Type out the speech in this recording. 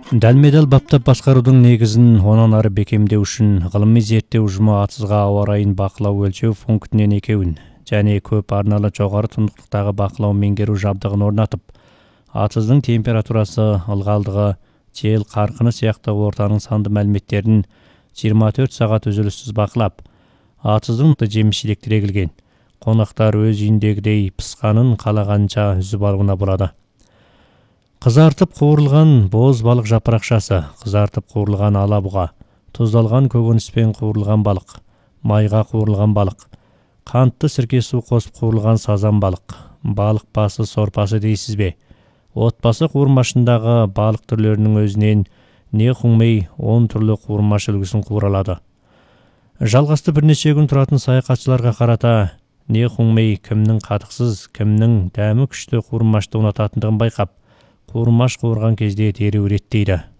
Дәлме-дәл баптап басқарудың негізін онан ары бекемдеу үшін ғылыми зерттеу ұжымы атызға ауа райын бақылау өлшеу пунктінен екеуін және көп арналы жоғары тұнықтықтағы бақылау меңгеру жабдығын орнатып, атыздың температурасы, ылғалдығы, жел қарқыны сияқты ортаның санды мәліметтерін 24 сағат үзіліссіз бақылап, атыздың жеміс-жидектер егілген, қонақтар өз үйіндегідей пысқанын қалағанша үзіп алуына болады. Қызартып қуырылған боз балық жапырақшасы, қызартып қуырылған алабұға, тұздалған көкөніспен қуырылған балық, майға қуырылған балық, қантты сірке су қосып қуырылған сазан балық, балық басы сорпасы дейсіз бе? Отбасы қуырмашындағы балық түрлерінің өзінен не құңмей 10 түрлі қуырмаш үлгісін қуыралады. Жалғасты бірнеше күн тұратын саяхатшыларға қарата не құңмей кімнің қатықсыз, кімнің дәмі күшті қуырмашты ұнататындығын байқап, қуырмаш қуырған кезде дереу реттейді.